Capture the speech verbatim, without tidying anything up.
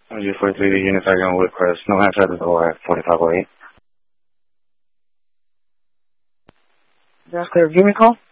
G forty-three, Unit Sergeant Woodcrest, no hands at the door at forty-five oh eight. That's clear. Give me a call.